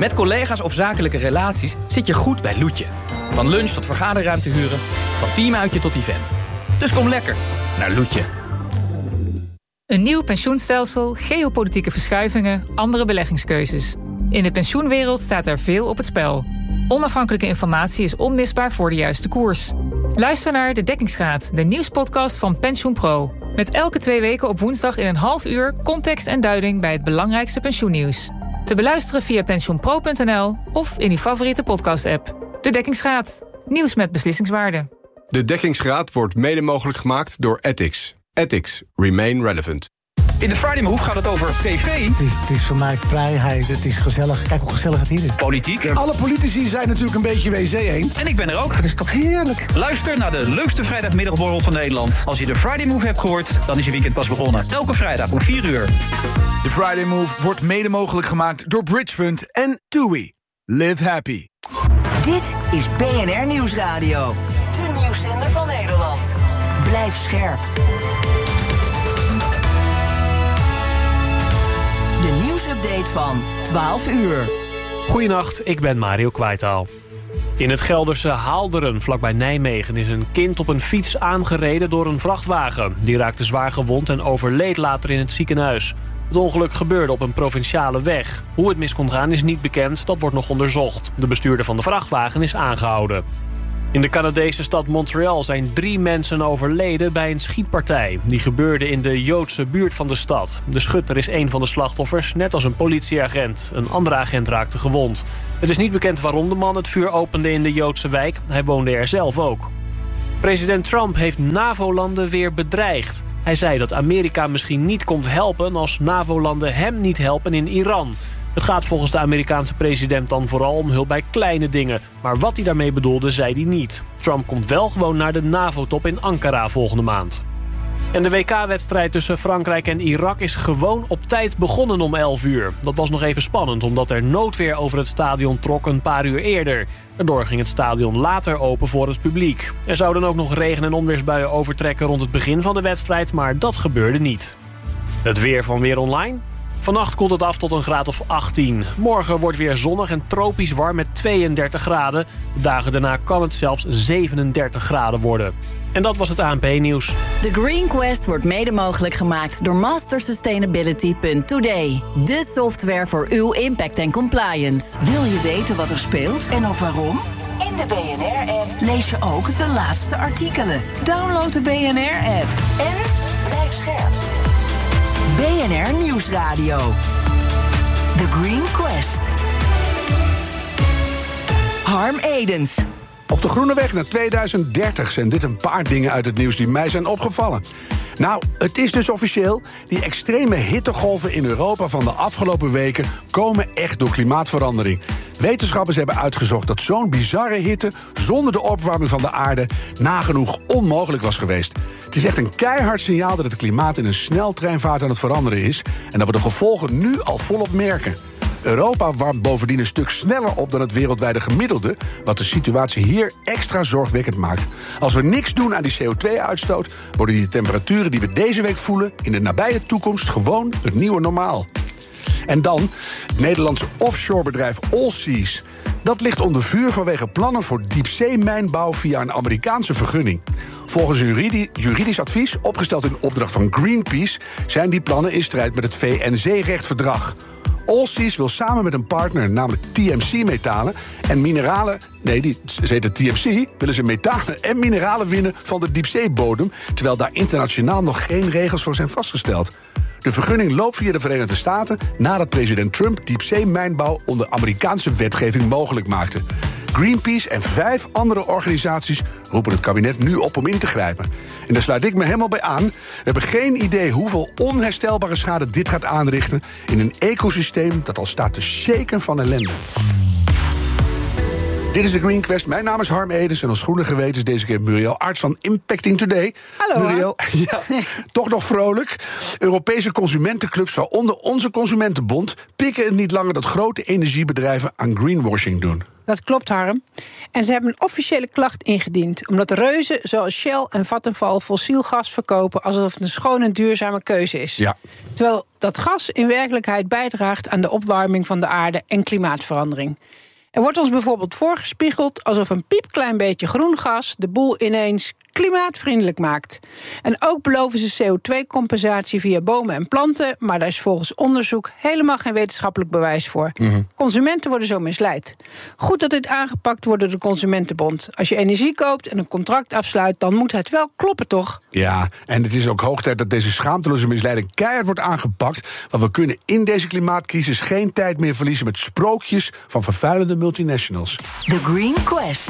Met collega's of zakelijke relaties zit je goed bij Loetje. Van lunch tot vergaderruimte huren, van teamuitje tot event. Dus kom lekker naar Loetje. Een nieuw pensioenstelsel, geopolitieke verschuivingen, andere beleggingskeuzes. In de pensioenwereld staat er veel op het spel. Onafhankelijke informatie is onmisbaar voor de juiste koers. Luister naar De Dekkingsgraad, de nieuwspodcast van PensioenPro. Met elke 2 weken op woensdag in een half uur context en duiding bij het belangrijkste pensioennieuws. Te beluisteren via pensioenpro.nl of in uw favoriete podcast-app. De Dekkingsgraad, nieuws met beslissingswaarde. De Dekkingsgraad wordt mede mogelijk gemaakt door Ethics. Ethics. Remain relevant. In de Friday Move gaat het over tv. Het is voor mij vrijheid, het is gezellig. Kijk hoe gezellig het hier is. Politiek. Alle politici zijn natuurlijk een beetje WC eens. En ik ben er ook. Het is toch heerlijk. Luister naar de leukste vrijdagmiddagborrel van Nederland. Als je de Friday Move hebt gehoord, dan is je weekend pas begonnen. Elke vrijdag om 4 uur. De Friday Move wordt mede mogelijk gemaakt door Bridge Fund en TUI. Live happy. Dit is BNR Nieuwsradio. De nieuwszender van Nederland. Blijf scherp. De nieuwsupdate van 12 uur. Goedenacht, ik ben Mario Kwijtaal. In het Gelderse Haalderen, vlakbij Nijmegen, is een kind op een fiets aangereden door een vrachtwagen. Die raakte zwaar gewond en overleed later in het ziekenhuis. Het ongeluk gebeurde op een provinciale weg. Hoe het mis kon gaan is niet bekend, dat wordt nog onderzocht. De bestuurder van de vrachtwagen is aangehouden. In de Canadese stad Montreal zijn 3 mensen overleden bij een schietpartij. Die gebeurde in de Joodse buurt van de stad. De schutter is een van de slachtoffers, net als een politieagent. Een andere agent raakte gewond. Het is niet bekend waarom de man het vuur opende in de Joodse wijk. Hij woonde er zelf ook. President Trump heeft NAVO-landen weer bedreigd. Hij zei dat Amerika misschien niet komt helpen als NAVO-landen hem niet helpen in Iran. Het gaat volgens de Amerikaanse president dan vooral om hulp bij kleine dingen. Maar wat hij daarmee bedoelde, zei hij niet. Trump komt wel gewoon naar de NAVO-top in Ankara volgende maand. En de WK-wedstrijd tussen Frankrijk en Irak is gewoon op tijd begonnen om 11 uur. Dat was nog even spannend, omdat er noodweer over het stadion trok een paar uur eerder. Daardoor ging het stadion later open voor het publiek. Er zouden ook nog regen- en onweersbuien overtrekken rond het begin van de wedstrijd, maar dat gebeurde niet. Het weer van Weer Online. Vannacht koelt het af tot een graad of 18. Morgen wordt weer zonnig en tropisch warm met 32 graden. De dagen daarna kan het zelfs 37 graden worden. En dat was het ANP-nieuws. The Green Quest wordt mede mogelijk gemaakt door mastersustainability.today. De software voor uw impact en compliance. Wil je weten wat er speelt en ook waarom? In de BNR-app lees je ook de laatste artikelen. Download de BNR-app en blijf scherp. BNR Nieuwsradio. The Green Quest. Harm Edens. Op de groene weg naar 2030 zijn dit een paar dingen uit het nieuws die mij zijn opgevallen. Nou, het is dus officieel. Die extreme hittegolven in Europa van de afgelopen weken komen echt door klimaatverandering. Wetenschappers hebben uitgezocht dat zo'n bizarre hitte zonder de opwarming van de aarde nagenoeg onmogelijk was geweest. Het is echt een keihard signaal dat het klimaat in een sneltreinvaart aan het veranderen is en dat we de gevolgen nu al volop merken. Europa warmt bovendien een stuk sneller op dan het wereldwijde gemiddelde, wat de situatie hier extra zorgwekkend maakt. Als we niks doen aan die CO2-uitstoot, worden die temperaturen die we deze week voelen in de nabije toekomst gewoon het nieuwe normaal. En dan het Nederlandse offshorebedrijf Allseas. Dat ligt onder vuur vanwege plannen voor diepzeemijnbouw via een Amerikaanse vergunning. Volgens een juridisch advies, opgesteld in opdracht van Greenpeace, zijn die plannen in strijd met het VN-zeerechtverdrag. Allseas wil samen met een partner, namelijk TMC-metalen en mineralen... ze heten TMC, willen ze metalen en mineralen winnen van de diepzeebodem, terwijl daar internationaal nog geen regels voor zijn vastgesteld. De vergunning loopt via de Verenigde Staten nadat president Trump diepzeemijnbouw onder Amerikaanse wetgeving mogelijk maakte. Greenpeace en 5 andere organisaties roepen het kabinet nu op om in te grijpen. En daar sluit ik me helemaal bij aan. We hebben geen idee hoeveel onherstelbare schade dit gaat aanrichten in een ecosysteem dat al staat te shaken van ellende. Dit is de Green Quest. Mijn naam is Harm Edens en als groene geweten is deze keer Muriel Arts van Impacting Today. Hallo. Muriel, ja, toch nog vrolijk. Europese consumentenclubs, waaronder onze Consumentenbond, pikken het niet langer dat grote energiebedrijven aan greenwashing doen. Dat klopt, Harm. En ze hebben een officiële klacht ingediend, omdat reuzen zoals Shell en Vattenfall fossiel gas verkopen alsof het een schone en duurzame keuze is. Ja. Terwijl dat gas in werkelijkheid bijdraagt aan de opwarming van de aarde en klimaatverandering. Er wordt ons bijvoorbeeld voorgespiegeld alsof een piepklein beetje groen gas de boel ineens klimaatvriendelijk maakt. En ook beloven ze CO2-compensatie via bomen en planten, maar daar is volgens onderzoek helemaal geen wetenschappelijk bewijs voor. Consumenten worden zo misleid. Goed dat dit aangepakt wordt door de Consumentenbond. Als je energie koopt en een contract afsluit, dan moet het wel kloppen, toch? Ja, en het is ook hoog tijd dat deze schaamteloze misleiding keihard wordt aangepakt. Want we kunnen in deze klimaatcrisis geen tijd meer verliezen met sprookjes van vervuilende multinationals. The Green Quest.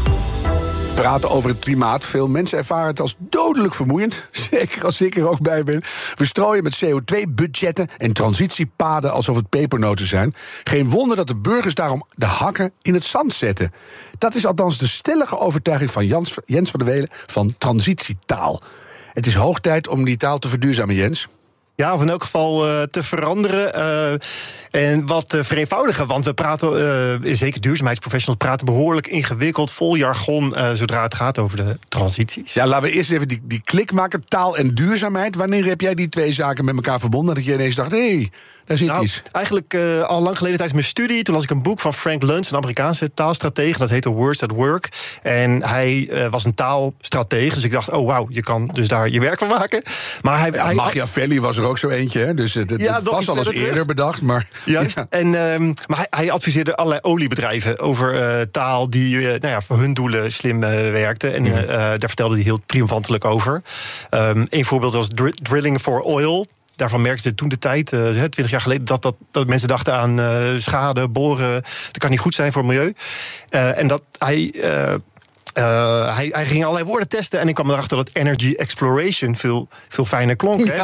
Praten over het klimaat. Veel mensen ervaren het als dodelijk vermoeiend. Zeker als ik er ook bij ben. We strooien met CO2-budgetten en transitiepaden alsof het pepernoten zijn. Geen wonder dat de burgers daarom de hakken in het zand zetten. Dat is althans de stellige overtuiging van Jens van der Welen van Transitietaal. Het is hoog tijd om die taal te verduurzamen, Jens. Ja, of in elk geval te veranderen en wat te vereenvoudigen. Want we praten, zeker duurzaamheidsprofessionals, praten behoorlijk ingewikkeld, vol jargon, zodra het gaat over de transities. Ja, laten we eerst even die klik maken, taal en duurzaamheid. Wanneer heb jij die twee zaken met elkaar verbonden? Dat je ineens dacht, hé, daar zit iets. Eigenlijk al lang geleden tijdens mijn studie, toen las ik een boek van Frank Luntz, een Amerikaanse taalstratege. Dat heette Words at Work. En hij was een taalstratege, dus ik dacht, oh wauw, je kan dus daar je werk van maken. Maar hij Machiavelli was er ook zo eentje, hè? Dus het was al eens eerder bedacht. Maar, juist, ja. Maar hij adviseerde allerlei oliebedrijven over taal die voor hun doelen slim werkte. En daar vertelde hij heel triomfantelijk over. Een voorbeeld was drilling for oil. Daarvan merkten ze toen de tijd, 20 jaar geleden, dat mensen dachten aan schade, boren. Dat kan niet goed zijn voor het milieu. En dat hij ging allerlei woorden testen en ik kwam erachter dat energy exploration veel fijner klonk. Ja.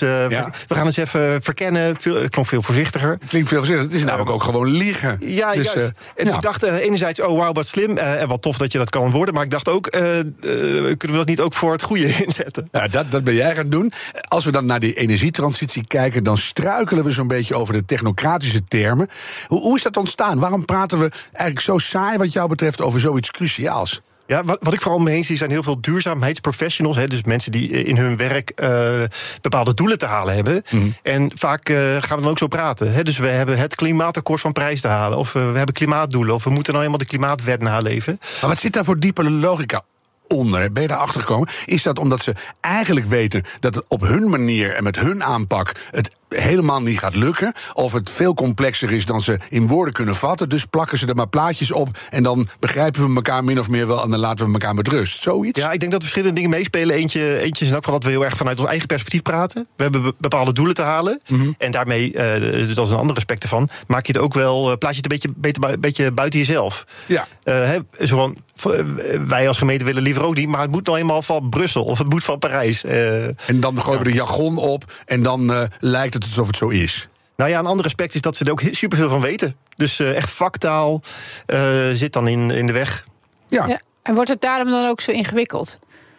We gaan het eens even verkennen. Het klonk veel voorzichtiger. Klinkt veel voorzichtiger. Het is namelijk ook gewoon liegen. Ja, dus, juist. En ik dacht enerzijds, oh wauw, wat slim. En wat tof dat je dat kan worden. Maar ik dacht ook, kunnen we dat niet ook voor het goede inzetten? Ja, dat ben jij gaan doen. Als we dan naar die energietransitie kijken, dan struikelen we zo'n beetje over de technocratische termen. Hoe is dat ontstaan? Waarom praten we eigenlijk zo saai wat jou betreft over zoiets cruciaals? Ja, wat ik vooral om me heen zie zijn heel veel duurzaamheidsprofessionals. Dus mensen die in hun werk bepaalde doelen te halen hebben. En vaak gaan we dan ook zo praten. Dus we hebben het klimaatakkoord van Parijs te halen. Of we hebben klimaatdoelen. Of we moeten nou eenmaal de klimaatwet naleven. Maar wat zit daar voor diepe logica onder? Ben je daarachter gekomen? Is dat omdat ze eigenlijk weten dat het op hun manier en met hun aanpak het helemaal niet gaat lukken, of het veel complexer is dan ze in woorden kunnen vatten, dus plakken ze er maar plaatjes op en dan begrijpen we elkaar min of meer wel en dan laten we elkaar met rust. Zoiets? Ja, ik denk dat verschillende dingen meespelen. Eentje is in elk geval dat we heel erg vanuit ons eigen perspectief praten. We hebben bepaalde doelen te halen en daarmee, dus dat is een ander aspect ervan, maak je het ook wel, plaats je het een beetje buiten jezelf. Ja. Zo van, wij als gemeente willen liever ook niet, maar het moet nou eenmaal van Brussel of het moet van Parijs. En dan gooien we de jargon op en dan lijkt het alsof het zo is. Nou ja, een ander aspect is dat ze er ook superveel van weten. Dus echt vaktaal zit dan in de weg. Ja. En wordt het daarom dan ook zo ingewikkeld?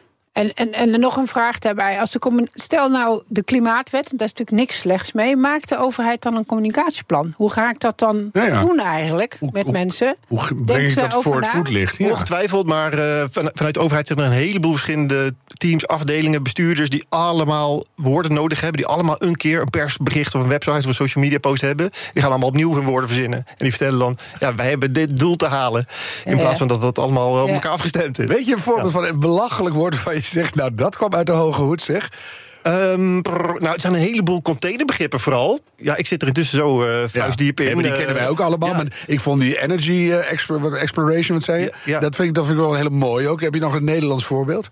En nog een vraag daarbij. Stel nou de klimaatwet, daar is natuurlijk niks slechts mee. Maakt de overheid dan een communicatieplan? Hoe ga ik dat dan doen eigenlijk met mensen? Hoe breng ik dat voor het voetlicht? Ja. Ongetwijfeld, maar vanuit de overheid zijn er een heleboel verschillende teams, afdelingen, bestuurders die allemaal woorden nodig hebben. Die allemaal een keer een persbericht of een website of een social media post hebben. Die gaan allemaal opnieuw hun woorden verzinnen. En die vertellen dan, wij hebben dit doel te halen. In plaats van dat dat allemaal op elkaar afgestemd is. Weet je een voorbeeld van een belachelijk woord van je zegt, nou, dat kwam uit de hoge hoed, zeg. Het zijn een heleboel containerbegrippen vooral. Ja, ik zit er intussen zo vuistdiep in. Maar die kennen wij ook allemaal. Ja. Maar ik vond die energy exploration, wat zei je? Ja. Dat vind ik wel een hele mooie ook. Heb je nog een Nederlands voorbeeld?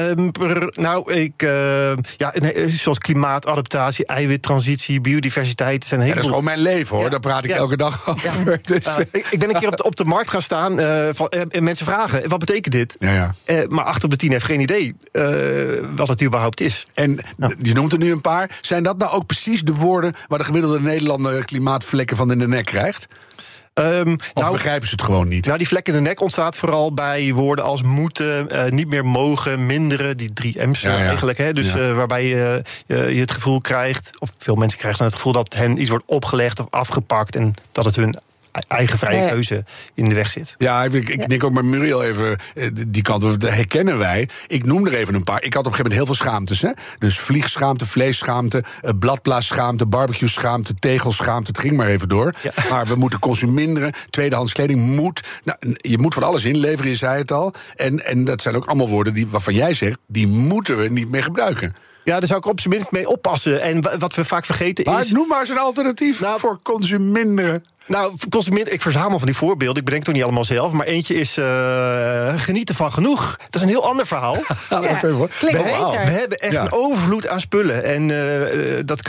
Zoals klimaatadaptatie, eiwittransitie, biodiversiteit. Zijn dat is gewoon mijn leven, hoor. Daar praat ik elke dag over. Ja. Dus. Ik ben een keer op de markt gaan staan en mensen vragen, wat betekent dit? Ja. Maar 8 op de 10 heeft geen idee wat het überhaupt is. En je noemt er nu een paar. Zijn dat nou ook precies de woorden waar de gemiddelde Nederlander klimaatvlekken van in de nek krijgt? Of begrijpen ze het gewoon niet? Nou, die vlek in de nek ontstaat vooral bij woorden als moeten, niet meer mogen, minderen, die 3 M's eigenlijk. Hè? Dus waarbij je het gevoel krijgt, of veel mensen krijgen het gevoel dat hen iets wordt opgelegd of afgepakt en dat het hun eigen vrije keuze in de weg zit. Ja, ik denk ook met Muriel even die kant, dat herkennen wij. Ik noem er even een paar. Ik had op een gegeven moment heel veel schaamtes. Hè? Dus vliegschaamte, vleesschaamte, bladblaasschaamte, barbecue-schaamte, tegelschaamte. Het ging maar even door. Ja. Maar we moeten consumeren. Tweedehands kleding moet. Nou, je moet van alles inleveren, je zei het al. En dat zijn ook allemaal woorden waarvan jij zegt, die moeten we niet meer gebruiken. Ja, daar zou ik op zijn minst mee oppassen. En wat we vaak vergeten is... Maar noem maar eens een alternatief voor consumeren. Nou, ik verzamel van die voorbeelden. Ik bedenk het ook niet allemaal zelf. Maar eentje is genieten van genoeg. Dat is een heel ander verhaal. We hebben echt een overvloed aan spullen. En dat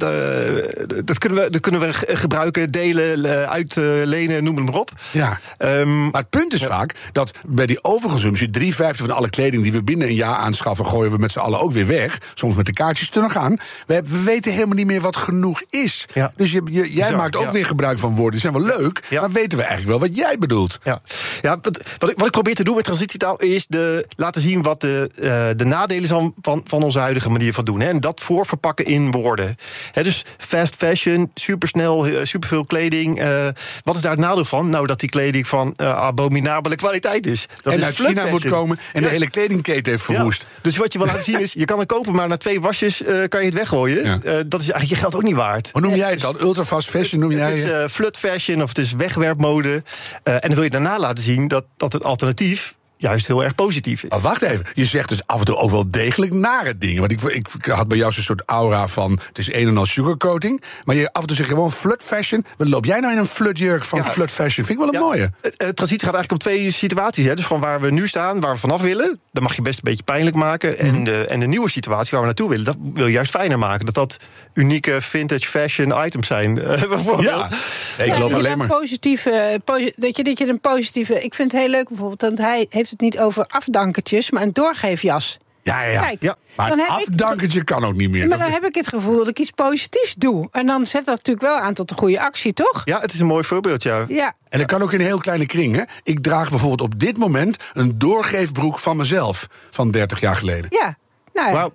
kunnen we gebruiken, delen, uitlenen, noem het maar op. Ja. Maar het punt is vaak dat bij die overconsumptie 3/5 van alle kleding die we binnen een jaar aanschaffen, gooien we met z'n allen ook weer weg. Soms met de kaartjes te nog aan. We weten helemaal niet meer wat genoeg is. Ja. Dus jij maakt ook weer gebruik van woorden. Die zijn wel leuk, maar weten we eigenlijk wel wat jij bedoelt. Ja, wat ik probeer te doen met transitietaal is laten zien wat de nadelen zijn van onze huidige manier van doen. Hè, en dat voorverpakken in woorden. Hè, dus fast fashion, supersnel, superveel kleding. Wat is daar het nadeel van? Nou, dat die kleding van abominabele kwaliteit is. Dat en is uit China moet komen en de hele kledingketen heeft verwoest. Ja. Dus wat je wil laten zien is, je kan het kopen, maar na 2 wasjes kan je het weggooien. Ja. Dat is eigenlijk je geld ook niet waard. Hoe noem jij het dan? Ultra fast fashion noem jij het? Het is flut fashion of het is wegwerpmode. En dan wil je daarna laten zien dat het alternatief juist heel erg positief is. Oh, wacht even, je zegt dus af en toe ook wel degelijk nare dingen. Want ik had bij jou zo'n soort aura van, het is een en al sugarcoating. Maar je af en toe zeg je gewoon flut fashion. Wat loop jij nou in een flutjurk van flut fashion? Vind ik wel een mooie. Transitie gaat eigenlijk om 2 situaties. Hè. Dus van waar we nu staan, waar we vanaf willen, dan mag je best een beetje pijnlijk maken. En de nieuwe situatie waar we naartoe willen, dat wil je juist fijner maken. Dat unieke vintage fashion items zijn. Bijvoorbeeld. Ja, ik loop alleen maar. Dat je een positieve. Ik vind het heel leuk bijvoorbeeld, want hij heeft het niet over afdankertjes, maar een doorgeefjas. Ja. Kijk, maar een afdankertje kan ook niet meer. Maar dan heb ik het gevoel dat ik iets positiefs doe. En dan zet dat natuurlijk wel aan tot een goede actie, toch? Ja, het is een mooi voorbeeld, ja. En dat kan ook in een heel kleine kring, hè? Ik draag bijvoorbeeld op dit moment een doorgeefbroek van mezelf van 30 jaar geleden. Ja. Nou, wow.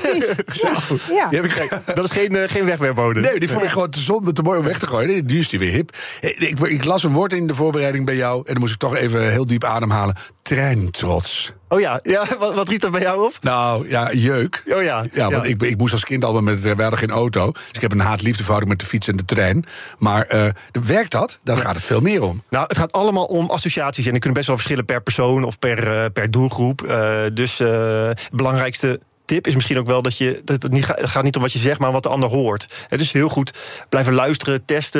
Ja. Dat is geen wegwerpmode. Nee, die vond ik gewoon te zonde, te mooi om weg te gooien. Nu is die weer hip. Ik las een woord in de voorbereiding bij jou en dan moest ik toch even heel diep ademhalen. Treintrots. Oh ja, wat riep dat bij jou op? Nou, ja, jeuk. Oh ja. Want ik moest als kind al we hadden geen auto. Dus ik heb een haat-liefdeverhouding met de fiets en de trein. Maar werkt dat? Dan gaat het veel meer om. Nou, het gaat allemaal om associaties. En die kunnen best wel verschillen per persoon of per doelgroep. Dus het belangrijkste tip is misschien ook wel dat het gaat niet om wat je zegt, maar wat de ander hoort. Dus heel goed blijven luisteren, testen,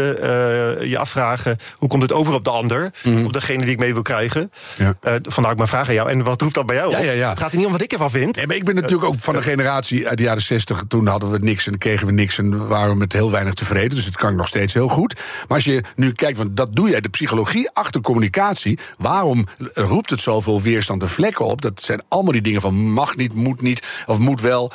je afvragen, hoe komt het over op de ander, op degene die ik mee wil krijgen. Ja. Vandaar ook mijn vraag aan jou. En wat roept dat bij jou op? Ja. Het gaat er niet om wat ik ervan vind. Nee, maar ik ben natuurlijk ook van een generatie uit de jaren 60. Toen hadden we niks en kregen we niks en waren we met heel weinig tevreden. Dus het kan nog steeds heel goed. Maar als je nu kijkt, want dat doe jij, de psychologie achter communicatie. Waarom roept het zoveel weerstand en vlekken op? Dat zijn allemaal die dingen van mag niet, moet niet, of moet wel.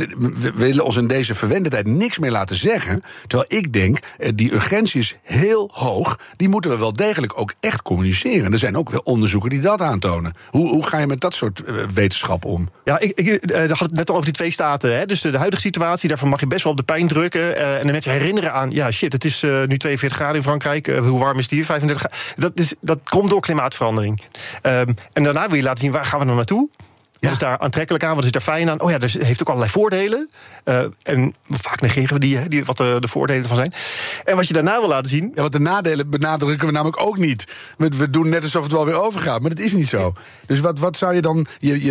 We willen ons in deze verwende tijd niks meer laten zeggen. Terwijl ik denk, die urgentie is heel hoog. Die moeten we wel degelijk ook echt communiceren. Er zijn ook wel onderzoeken die dat aantonen. Hoe ga je met dat soort wetenschap om? Ja, ik had het net al over die 2 staten. Hè? Dus de huidige situatie, daarvan mag je best wel op de pijn drukken. En de mensen herinneren aan, het is nu 42 graden in Frankrijk. Hoe warm is het hier? 35 graden. Dat komt door klimaatverandering. En daarna wil je laten zien, waar gaan we dan naartoe? Wat is daar aantrekkelijk aan? Wat is daar fijn aan? Oh ja, dus het heeft ook allerlei voordelen. En vaak negeren we wat de voordelen van zijn. En wat je daarna wil laten zien. Ja, want de nadelen benadrukken we namelijk ook niet. We doen net alsof het wel weer overgaat, maar dat is niet zo. Dus wat zou je dan.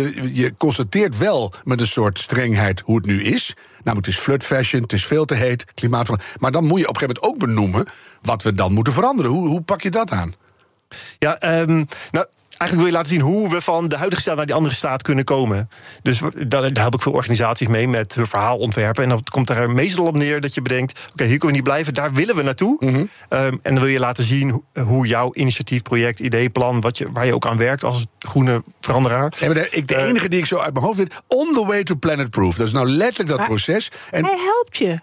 Je constateert wel met een soort strengheid hoe het nu is. Namelijk, het is flut fashion, het is veel te heet, klimaatverandering. Maar dan moet je op een gegeven moment ook benoemen wat we dan moeten veranderen. Hoe pak je dat aan? Ja, eigenlijk wil je laten zien hoe we van de huidige staat naar die andere staat kunnen komen. Dus daar help ik veel organisaties mee met hun verhaal ontwerpen. En dan komt er meestal op neer dat je bedenkt, oké, hier kunnen we niet blijven, daar willen we naartoe. En dan wil je laten zien hoe jouw initiatief, project, idee, plan, waar je ook aan werkt als groene veranderaar. Ja, maar de enige die ik zo uit mijn hoofd weet, on the way to planet proof. Dat is nou letterlijk dat proces. En hij helpt je.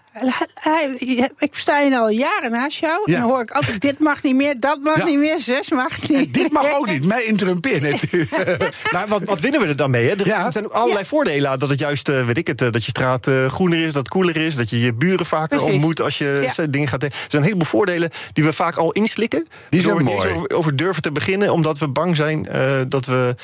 Ik sta hier al jaren naast jou. En dan hoor ik altijd, dit mag niet meer, dat mag niet meer, 6 mag niet meer. Dit mag ook niet. Mij een pin. Maar wat winnen we er dan mee? Hè? Er zijn ook allerlei voordelen aan dat het juist, dat je straat groener is, dat het koeler is, dat je je buren vaker ontmoet als je dingen gaat. Er zijn een heleboel voordelen die we vaak al inslikken. Die zijn mooi. Over durven te beginnen, omdat we bang zijn dat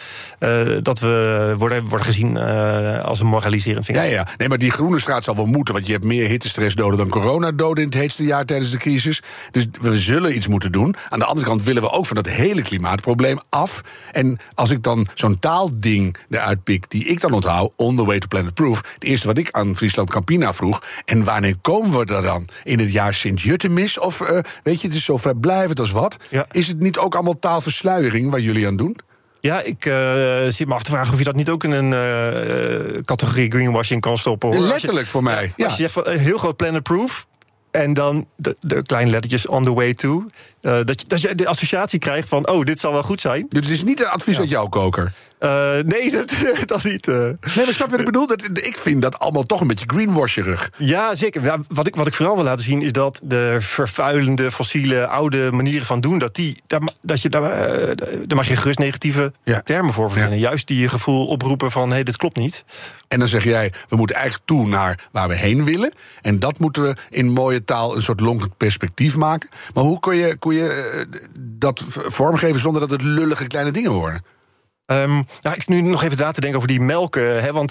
we worden gezien als een moraliserend vinger. Ja. Nee, maar die groene straat zal wel moeten, want je hebt meer hittestressdoden dan coronadoden in het heetste jaar tijdens de crisis. Dus we zullen iets moeten doen. Aan de andere kant willen we ook van dat hele klimaatprobleem af. En als ik dan zo'n taalding eruit pik, die ik dan onthoud, On the Way to Planet Proof, het eerste wat ik aan Friesland Campina vroeg, en wanneer komen we er dan? In het jaar Sint-Juttemis? Of weet je, het is zo vrijblijvend als wat. Ja. Is het niet ook allemaal taalversluiering wat jullie aan doen? Ja, ik zit me af te vragen of je dat niet ook in een categorie greenwashing kan stoppen. Hoor. Letterlijk voor mij. Ja. Als je zegt van heel groot Planet Proof, en dan de kleine lettertjes on the way to. Dat je de associatie krijgt van, dit zal wel goed zijn. Dus het is niet een advies uit jouw koker? Nee, dat niet. Nee, maar snap je wat ik bedoel? Ik vind dat allemaal toch een beetje greenwasherig. Ja, zeker. Ja, wat ik vooral wil laten zien is dat de vervuilende, fossiele, oude manieren van doen, daar mag je gerust negatieve termen voor verzinnen. Ja. Juist die gevoel oproepen van, dit klopt niet. En dan zeg jij, we moeten eigenlijk toe naar waar we heen willen. En dat moeten we in mooie taal een soort lonkend perspectief maken. Maar hoe kun je dat vormgeven zonder dat het lullige kleine dingen worden? Ik zit nu nog even na te denken over die melk. Want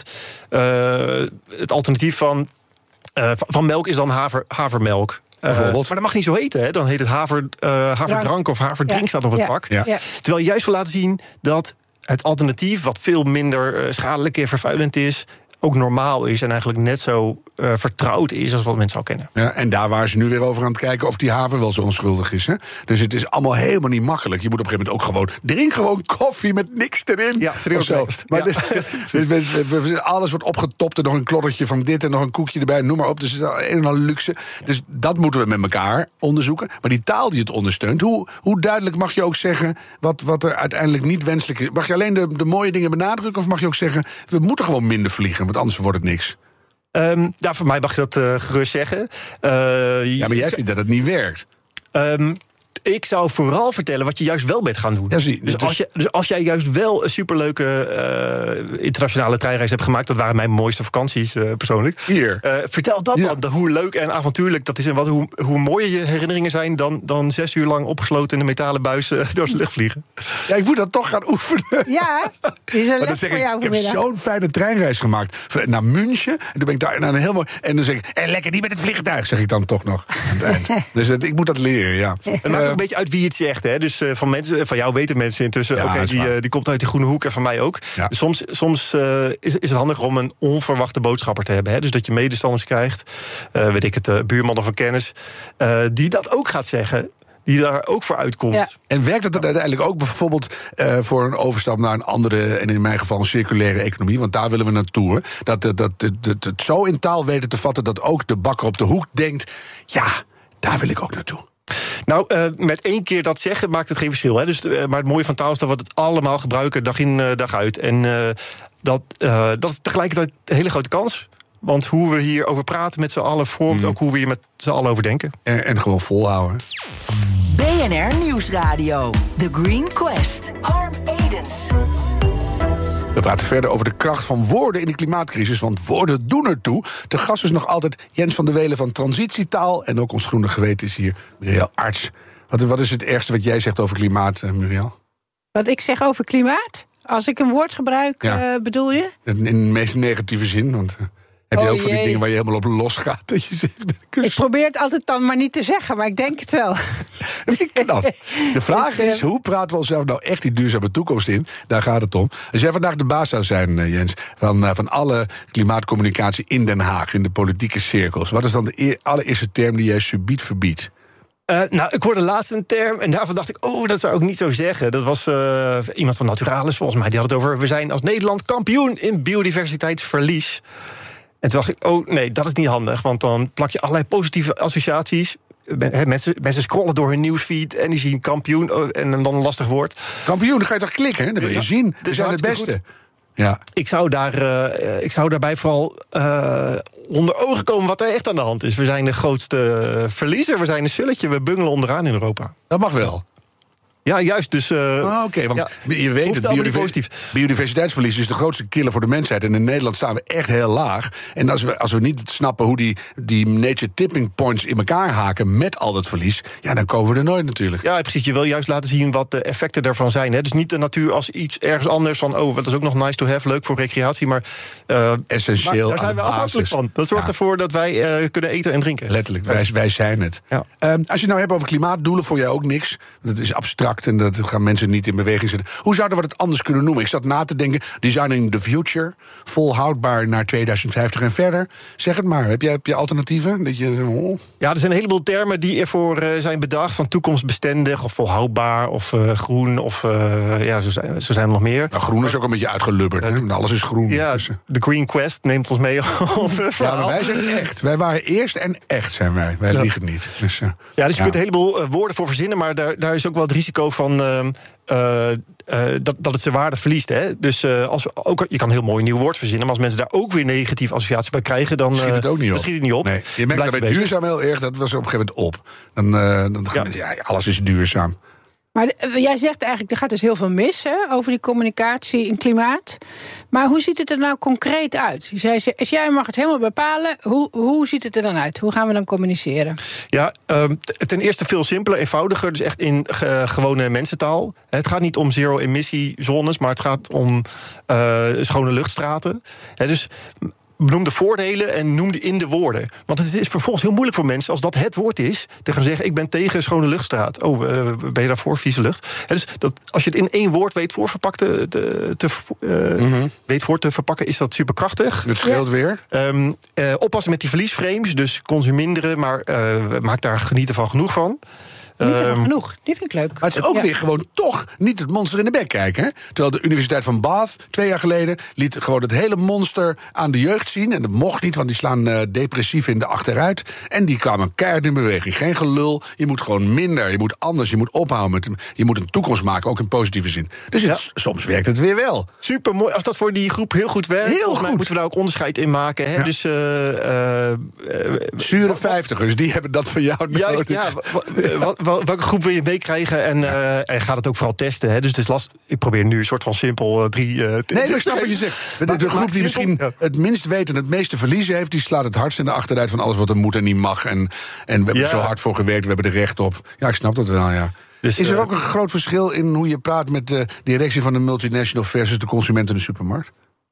het alternatief van melk is dan havermelk. Bijvoorbeeld. Maar dat mag niet zo heten. Hè? Dan heet het haverdrank of haverdrink staat op het pak. Ja. Terwijl je juist wil laten zien dat het alternatief, wat veel minder schadelijk en vervuilend is, ook normaal is en eigenlijk net zo vertrouwd is als wat mensen al kennen. Ja, en daar waren ze nu weer over aan het kijken of die haver wel zo onschuldig is. Hè? Dus het is allemaal helemaal niet makkelijk. Je moet op een gegeven moment ook drink gewoon koffie met niks erin. Ja, zo. Maar dus alles wordt opgetopt en nog een kloddertje van dit en nog een koekje erbij, noem maar op. Dus het is een en al luxe. Dus dat moeten we met elkaar onderzoeken. Maar die taal die het ondersteunt, hoe duidelijk mag je ook zeggen wat er uiteindelijk niet wenselijk is? Mag je alleen de mooie dingen benadrukken of mag je ook zeggen, we moeten gewoon minder vliegen, want anders wordt het niks? Voor mij mag je dat gerust zeggen. Maar jij vindt dat het niet werkt. Ik zou vooral vertellen wat je juist wel bent gaan doen. Ja, dus als jij juist wel een superleuke internationale treinreis hebt gemaakt, dat waren mijn mooiste vakanties persoonlijk. Hier. Vertel dat dan, hoe leuk en avontuurlijk dat is en hoe mooie je herinneringen zijn dan 6 uur lang opgesloten in een metalen buis door de lucht vliegen. Ja, ik moet dat toch gaan oefenen. Ja, is een les voor jou vanmiddag. Ik heb zo'n fijne treinreis gemaakt naar München. En toen ben ik daar naar een heel mooi. En dan zeg ik, lekker niet met het vliegtuig, zeg ik dan toch nog aan het eind. Dus ik moet dat leren, ja. Het maakt ook een beetje uit wie het zegt, hè. Dus van jou weten mensen intussen, die komt uit die groene hoek en van mij ook. Ja. Dus soms is het handig om een onverwachte boodschapper te hebben, hè. Dus dat je medestanders krijgt, buurman of een kennis, die dat ook gaat zeggen, die daar ook voor uitkomt. Ja. En werkt dat dan uiteindelijk ook bijvoorbeeld voor een overstap naar een andere, en in mijn geval een circulaire economie, want daar willen we naartoe. Dat het zo in taal weten te vatten dat ook de bakker op de hoek denkt, ja, daar wil ik ook naartoe. Nou, met 1 keer dat zeggen maakt het geen verschil. Hè? Dus, maar het mooie van taal is dat we het allemaal gebruiken, dag in, dag uit. En dat is tegelijkertijd een hele grote kans. Want hoe we hierover praten met z'n allen vormt ook hoe we hier met z'n allen over denken. En gewoon volhouden. BNR Nieuwsradio. The Green Quest. Harm Edens. We praten verder over de kracht van woorden in de klimaatcrisis, want woorden doen ertoe. Te gast is nog altijd Jens van der Welen van Transitietaal. En ook ons groene geweten is hier Muriel Arts. Wat is het ergste wat jij zegt over klimaat, Muriel? Wat ik zeg over klimaat? Als ik een woord gebruik, bedoel je? In de meest negatieve zin, want heb je ook van die dingen waar je helemaal op losgaat? Dat je zegt, ik probeer het altijd dan maar niet te zeggen, maar ik denk het wel. De vraag is, hoe praten we onszelf nou echt die duurzame toekomst in? Daar gaat het om. Als jij vandaag de baas zou zijn, Jens, van alle klimaatcommunicatie in Den Haag, in de politieke cirkels, wat is dan de allereerste term die jij subiet verbiedt? Ik hoorde laatst een term en daarvan dacht ik, dat zou ik niet zo zeggen. Dat was iemand van Naturalis, volgens mij. Die had het over, we zijn als Nederland kampioen in biodiversiteitsverlies. En toen dacht ik, nee, dat is niet handig, want dan plak je allerlei positieve associaties. Mensen scrollen door hun nieuwsfeed en die zien kampioen en dan een lastig woord. Kampioen, dan ga je toch klikken, hè? Dan wil je zien. We zijn het beste. Goed. Ja. Ik zou daarbij vooral onder ogen komen wat er echt aan de hand is. We zijn de grootste verliezer, we zijn een sulletje, we bungelen onderaan in Europa. Dat mag wel. Ja, juist. Dus, Oké, want je weet het, biodiversiteitsverlies is de grootste killer voor de mensheid. En in Nederland staan we echt heel laag. En als we niet snappen hoe die nature tipping points in elkaar haken met al dat verlies, dan komen we er nooit natuurlijk. Ja, precies. Je wil juist laten zien wat de effecten daarvan zijn. Hè. Dus niet de natuur als iets ergens anders van, dat is ook nog nice to have, leuk voor recreatie, maar essentieel. Maar daar zijn we afhankelijk van. Dat zorgt ervoor dat wij kunnen eten en drinken. Letterlijk, wij zijn het. Ja. Als je het nou hebt over klimaatdoelen, voor jij ook niks. Dat is abstract en dat gaan mensen niet in beweging zetten. Hoe zouden we het anders kunnen noemen? Ik zat na te denken, designing the future, volhoudbaar naar 2050 en verder. Zeg het maar, heb je alternatieven? Ja, er zijn een heleboel termen die ervoor zijn bedacht, van toekomstbestendig of volhoudbaar of groen of zo zijn er nog meer. Nou, groen is ook een beetje uitgelubberd, hè? Alles is groen. Ja, dus. de Green Quest neemt ons mee over verhaal. Ja, maar wij zijn echt. Wij waren eerst en echt zijn wij. Wij liegen niet. Dus je kunt een heleboel woorden voor verzinnen, maar daar is ook wel het risico van dat het zijn waarde verliest. Hè? Dus je kan een heel mooi nieuw woord verzinnen, maar als mensen daar ook weer negatieve associaties bij krijgen, dan schiet het ook niet op. Schiet het niet op. Nee, je merkt dat bij duurzaam heel erg, dat was op een gegeven moment op. Dan gaan mensen, alles is duurzaam. Maar jij zegt eigenlijk, er gaat dus heel veel mis over die communicatie in klimaat. Maar hoe ziet het er nou concreet uit? Als jij mag het helemaal bepalen, hoe ziet het er dan uit? Hoe gaan we dan communiceren? Ja, ten eerste veel simpeler, eenvoudiger. Dus echt in gewone mensentaal. Het gaat niet om zero-emissiezones, maar het gaat om schone luchtstraten. Dus benoem de voordelen en noem die in de woorden. Want het is vervolgens heel moeilijk voor mensen, als dat het woord is, te gaan zeggen, ik ben tegen schone luchtstraat. Ben je daarvoor vieze lucht? Dus als je het in één woord weet weet voor te verpakken, is dat superkrachtig. Het scheelt weer. Oppassen met die verliesframes, dus consuminderen, maar maak daar genieten van genoeg van. Niet ervan genoeg, die vind ik leuk. Maar het is ook weer gewoon toch niet het monster in de bek kijken. Hè? Terwijl de Universiteit van Bath 2 jaar geleden liet gewoon het hele monster aan de jeugd zien. En dat mocht niet, want die slaan depressief in de achteruit. En die kwamen keihard in beweging. Geen gelul, je moet gewoon minder, je moet anders, je moet ophouden. Je moet een toekomst maken, ook in positieve zin. Dus soms werkt het weer wel. Super mooi, als dat voor die groep heel goed werkt. Heel goed. Moeten we daar ook onderscheid in maken. Hè? Ja. Dus zure 50ers, die hebben dat van jou nodig. Juist, ja. Welke groep wil je meekrijgen en gaat het ook vooral testen. Hè? Dus het is lastig. Ik probeer nu een soort van simpel 3... nee, maar ik snap wat je zegt. De groep die misschien het minst weet en het meeste verliezen heeft, die slaat het hardst in de achteruit van alles wat er moet en niet mag. En we hebben er zo hard voor gewerkt, we hebben er recht op. Ja, ik snap dat wel, ja. Dus, is er ook een groot verschil in hoe je praat met de directie van de multinational versus de consument in de supermarkt?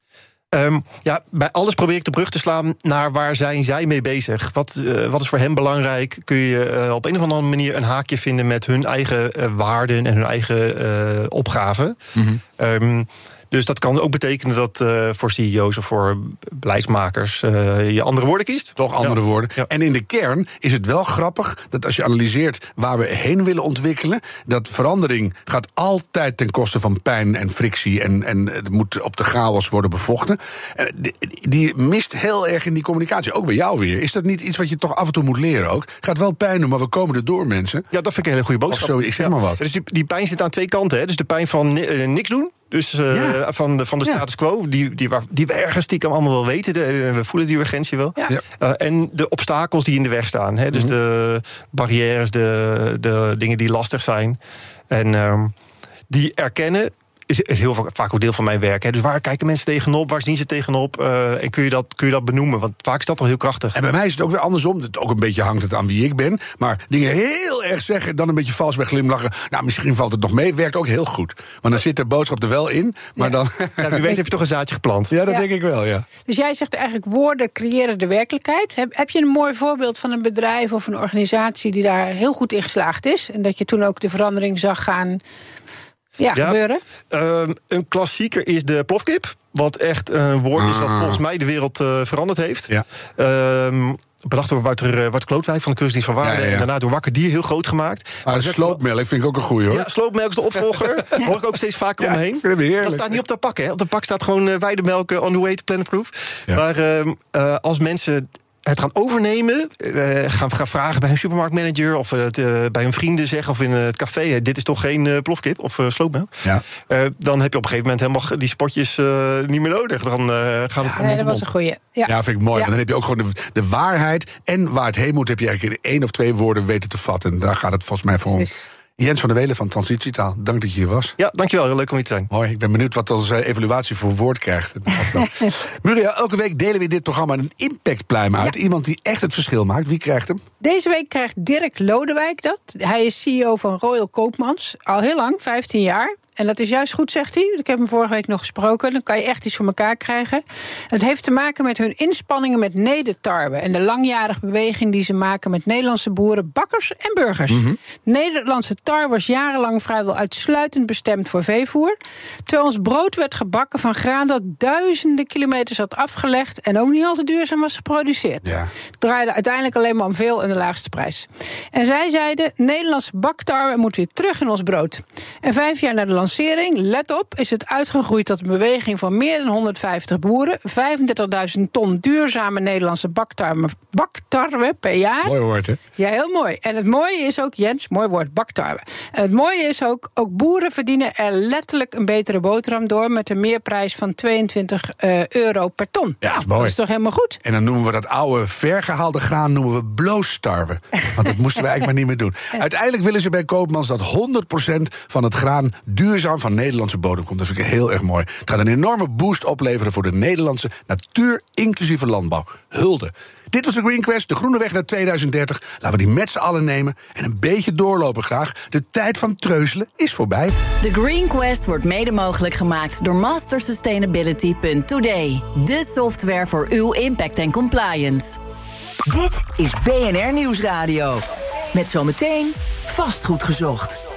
Bij alles probeer ik de brug te slaan naar waar zijn zij mee bezig. Wat is voor hen belangrijk? Kun je op een of andere manier een haakje vinden met hun eigen waarden en hun eigen opgaven? Mm-hmm. Dus dat kan ook betekenen dat voor CEO's of voor beleidsmakers je andere woorden kiest. Toch andere woorden. Ja. En in de kern is het wel grappig dat als je analyseert waar we heen willen ontwikkelen, dat verandering gaat altijd ten koste van pijn en frictie en het moet op de chaos worden bevochten. Die mist heel erg in die communicatie. Ook bij jou weer. Is dat niet iets wat je toch af en toe moet leren ook? Gaat wel pijn doen, maar we komen er door, mensen. Ja, dat vind ik een hele goede boodschap. Of zo, ik zeg maar wat. Dus die pijn zit aan twee kanten. Hè? Dus de pijn van niks doen. Dus van de status quo, die we ergens stiekem allemaal wel weten. We voelen die urgentie wel. Ja. En de obstakels die in de weg staan. Hè? Dus de barrières, de dingen die lastig zijn. En die erkennen is heel vaak ook deel van mijn werk. Hè? Dus waar kijken mensen tegenop? Waar zien ze tegenop? En kun je dat benoemen? Want vaak is dat al heel krachtig. En bij mij is het ook weer andersom. Het ook een beetje hangt het aan wie ik ben. Maar dingen heel erg zeggen, dan een beetje vals bij glimlachen. Nou, misschien valt het nog mee. Werkt ook heel goed. Want dan zit de boodschap er wel in. Maar dan... Ja, wie weet heb je toch een zaadje geplant. Ja, dat denk ik wel, ja. Dus jij zegt eigenlijk woorden creëren de werkelijkheid. Heb je een mooi voorbeeld van een bedrijf of een organisatie die daar heel goed in geslaagd is? En dat je toen ook de verandering zag gaan... gebeuren? Een klassieker is de plofkip. Wat echt een woord is dat volgens mij de wereld veranderd heeft. Ja. Bedacht door Wouter Klootwijk van de Keuringsdienst van Waarde. Ja. En daarna door Wakker Dier heel groot gemaakt. Maar sloopmelk vind ik ook een goeie, hoor. Ja, sloopmelk is de opvolger. Hoor ik ook steeds vaker omheen. Dat staat niet op de pak, hè. Op de pak staat gewoon weidemelk on the way to Planet Proof. Ja. Maar als mensen het gaan overnemen, gaan vragen bij een supermarktmanager of bij hun vrienden zeggen of in het café, dit is toch geen plofkip of sloopmelk. Ja. Dan heb je op een gegeven moment helemaal die spotjes niet meer nodig. Dan gaat het van mond dat was een goeie. Ja, vind ik mooi. Ja. Dan heb je ook gewoon de waarheid en waar het heen moet, heb je eigenlijk in 1 of 2 woorden weten te vatten. Daar gaat het volgens mij voor om. Jens van der Welen van Transitietaal, dank dat je hier was. Ja, dankjewel. Heel leuk om hier te zijn. Mooi, ik ben benieuwd wat onze evaluatie voor woord krijgt. Muriel, elke week delen we in dit programma een impactpluim uit. Ja. Iemand die echt het verschil maakt. Wie krijgt hem? Deze week krijgt Dirk Lodewijk dat. Hij is CEO van Royal Koopmans. Al heel lang, 15 jaar. En dat is juist goed, zegt hij. Ik heb hem vorige week nog gesproken. Dan kan je echt iets voor elkaar krijgen. Het heeft te maken met hun inspanningen met nedertarwe en de langjarige beweging die ze maken met Nederlandse boeren, bakkers en burgers. Mm-hmm. Nederlandse tarwe was jarenlang vrijwel uitsluitend bestemd voor veevoer. Terwijl ons brood werd gebakken van graan dat duizenden kilometers had afgelegd en ook niet al te duurzaam was geproduceerd. Ja. Het draaide uiteindelijk alleen maar om veel en de laagste prijs. En zij zeiden, Nederlandse baktarwe moet weer terug in ons brood. En 5 jaar na de lancering, let op, is het uitgegroeid tot een beweging van meer dan 150 boeren, 35.000 ton duurzame Nederlandse baktarwe per jaar. Mooi woord, hè? Ja, heel mooi. En het mooie is ook, Jens, mooi woord, baktarwe. En het mooie is ook boeren verdienen er letterlijk een betere boterham door met een meerprijs van €22 per ton. Ja, dat is mooi. Dat is toch helemaal goed? En dan noemen we dat oude, vergehaalde graan noemen we bloostarwe. Want dat moesten we eigenlijk maar niet meer doen. Uiteindelijk willen ze bij Koopmans dat 100% van het graan duurzaam van Nederlandse bodem komt. Dat vind ik heel erg mooi. Het gaat een enorme boost opleveren voor de Nederlandse natuur-inclusieve landbouw. Hulde. Dit was de Green Quest, de groene weg naar 2030. Laten we die met z'n allen nemen en een beetje doorlopen graag. De tijd van treuzelen is voorbij. De Green Quest wordt mede mogelijk gemaakt door mastersustainability.today. De software voor uw impact en compliance. Dit is BNR Nieuwsradio. Met zometeen Vastgoed gezocht.